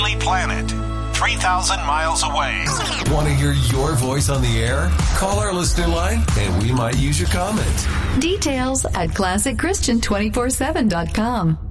Planet, 3,000 miles away. Want to hear your voice on the air? Call our listener line and we might use your comment. Details at ClassicChristian247.com.